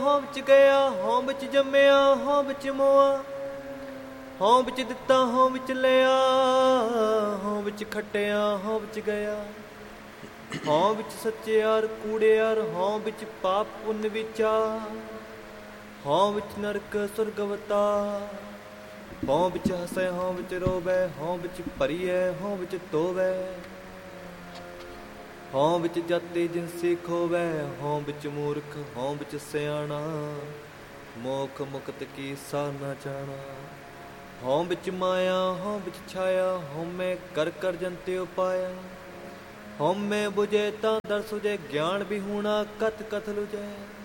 ਹਉ ਵਿੱਚ ਗਿਆ, ਹਉ ਵਿੱਚ ਜੰਮਿਆ, ਹਉ ਵਿੱਚ ਮੋਆ। ਹਉ ਵਿੱਚ ਦਿੱਤਾ, ਹਉ ਵਿੱਚ ਲਿਆ, ਹਉ ਵਿੱਚ ਖੱਟਿਆ, ਹਉ ਵਿੱਚ ਗਿਆ। ਹਉ ਵਿੱਚ ਸੱਚਿਆਰ ਕੂੜਿਆਰ, ਹਉ ਵਿੱਚ ਪਾਪ ਪੁੰਨ ਵਿਚਾਰ। ਹਉ ਵਿੱਚ ਨਰਕ ਸੁਰਗਵਤਾ, ਹਉ ਵਿੱਚ ਹਸੈ, ਹਉ ਵਿੱਚ ਰੋਵੈ। ਹਉ ਵਿੱਚ ਭਰੀਐ, ਹਉ ਵਿੱਚ ਧੋਵੈ। ਹਉ ਵਿੱਚ ਜਾਤੀ ਜਿਨਸੀ ਖੋਵੈ, ਹਉ ਵਿੱਚ ਮੂਰਖ, ਹਉ ਵਿੱਚ ਸਿਆਣਾ। ਮੋਖ ਮੁਕਤ ਕੀ ਸਾਰ ਨਾ ਜਾਣਾ। ਹਉ ਵਿੱਚ ਮਾਇਆ, ਹਉ ਵਿੱਚ ਛਾਇਆ, ਹਉਮੈ ਕਰ ਕਰ ਜੰਤਿ ਉਪਾਇਆ। ਹਉਮੈ ਬੁਝੇ ਤਾਂ ਦਰ ਸੁਝੇ, ਗਿਆਨ ਵਿਹੂਣਾ ਕਥ ਕਥ ਲੁਝੈ।